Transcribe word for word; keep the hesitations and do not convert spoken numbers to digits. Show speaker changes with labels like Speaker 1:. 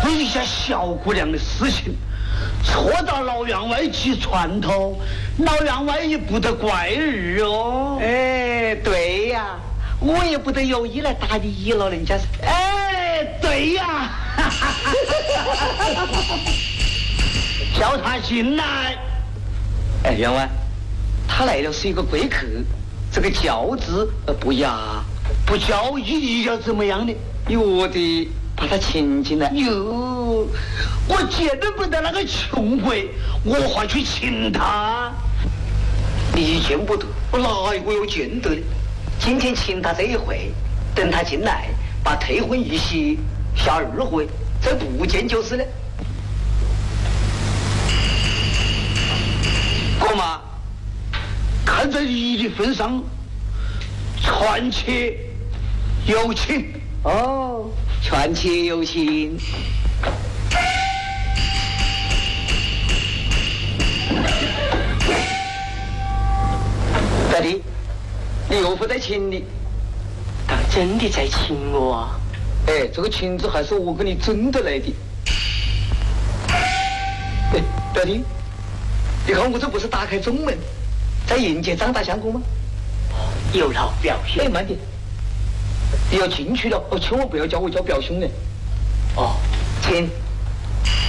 Speaker 1: 为一下小姑娘的事情，戳到老员外起船头，老员外也不得怪儿哦。
Speaker 2: 哎，对呀，我也不得有意来打你了，人家是。
Speaker 1: 哎，对呀，叫他进来。
Speaker 2: 哎，员外，他来了是一个贵客，这个叫字呃不雅，
Speaker 1: 不叫一要怎么样的？
Speaker 2: 我得把他请进来。
Speaker 1: 哟，我见不得那个穷鬼，我还去请他。
Speaker 2: 你见不得，我哪一个有见得的？今天请他这一回，等他进来，把退婚一席下二回，再不见就是了。哥妈，
Speaker 1: 看在你的份上，传且有情。
Speaker 2: 哦，传且有情。大弟，你岳父在请你。
Speaker 3: 他真的在请我啊？
Speaker 2: 哎，这个请字还是我给你争得来的。哎，表弟，你看我这不是打开中门，在迎接张大相公吗？
Speaker 3: 有劳表兄。
Speaker 2: 哎，慢点，你要进去了，哦，千万不要叫我叫表兄呢。
Speaker 3: 哦，
Speaker 2: 请。